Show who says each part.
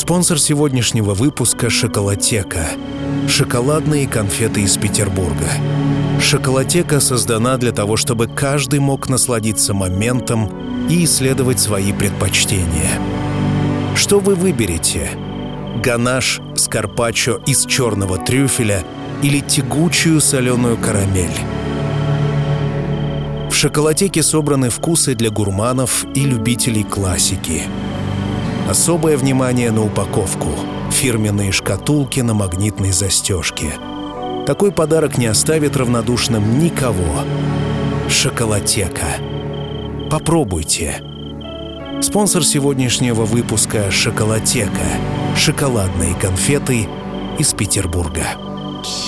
Speaker 1: Спонсор сегодняшнего выпуска — «Шоколатека». Шоколадные конфеты из Петербурга. «Шоколатека» создана для того, чтобы каждый мог насладиться моментом и исследовать свои предпочтения. Что вы выберете? Ганаш с карпаччо из черного трюфеля или тягучую соленую карамель? В «Шоколатеке» собраны вкусы для гурманов и любителей классики. Особое внимание на упаковку. Фирменные шкатулки на магнитной застежке. Такой подарок не оставит равнодушным никого. «Шоколатека». Попробуйте. Спонсор сегодняшнего выпуска — «Шоколатека». Шоколадные конфеты из Петербурга.